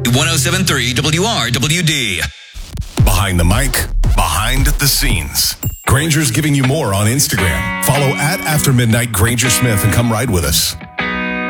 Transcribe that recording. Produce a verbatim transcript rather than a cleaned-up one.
one oh seven point three W R W D. Behind the mic, behind the scenes. Granger's giving you more on Instagram. Follow at After Midnight Granger Smith and come ride with us.